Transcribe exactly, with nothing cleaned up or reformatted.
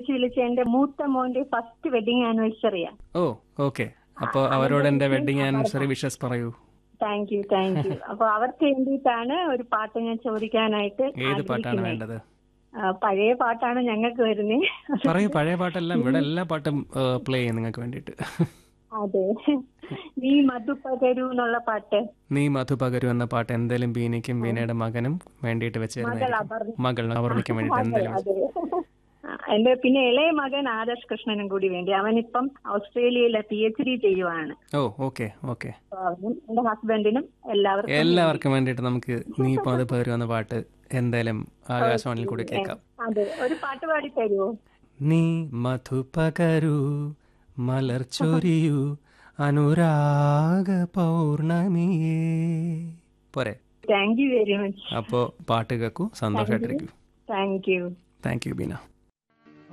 വിളിച്ച് വിളിച്ച് എന്റെ മൂത്ത മോന്റെ ഫസ്റ്റ് വെഡിങ് ആനിവേഴ്സറിയാ. ഓ ഓക്കെ. അപ്പൊ അവരോട് എന്റെ വെഡിങ് ആനിവേഴ്സറി വിഷസ് പറയൂ. Thank you thank you. അപ്പൊ അവർക്ക് വേണ്ടിയിട്ടാണ് ഒരു പാട്ട് ഞാൻ ചോദിക്കാനായിട്ട്. ഏത് പാട്ടാണ് വേണ്ടത്? പഴയ പാട്ടാണ് ഞങ്ങൾക്ക് വരുന്നത്. പറയൂ. പഴയ പാട്ടെല്ലാം ഇവിടെ എല്ലാ പാട്ടും പ്ലേ ചെയ്യും നിങ്ങൾക്ക് വേണ്ടിട്ട്. അതെ, നീ മധു പകരൂ എന്നുള്ള പാട്ട്. നീ മധു പകരൂ എന്ന പാട്ട് എന്തായാലും ബീനയ്ക്കും ബീനയുടെ മകനും വേണ്ടിയിട്ട് വെച്ചിരുന്നു. മകൾ അപർണിക്കും വേണ്ടിട്ട് എന്തായാലും. എന്റെ പിന്നെ ഇളയ മകൻ ആദർശ് കൃഷ്ണനും കൂടി വേണ്ടി. അവനിപ്പം ഓസ്ട്രേലിയയിലെ പി എച്ച് ഡി ചെയ്യുവാണ്. ഓ ഓക്കെ ഓക്കെ. അവനും എന്റെ ഹസ്ബൻഡിനും എല്ലാവർക്കും എല്ലാവർക്കും വേണ്ടിയിട്ട് നമുക്ക് നീ മധു പകരൂ എന്ന പാട്ട് എന്തായാലും ആകാശവാണിയിൽ കൂടി കേൾക്കാം. അതെ, ഒരു പാട്ട് പാടി തരുമോ? നീ മധു പകരൂ മലർ ചൊരിയൂ അനുരാഗ പൗർണമിയേ. പോരെ? Thank you very much. അപ്പോ പാട്ട് കേൾക്കൂ, സന്തോഷമായിട്ടിരിക്കൂ. Thank you. Thank you Beena.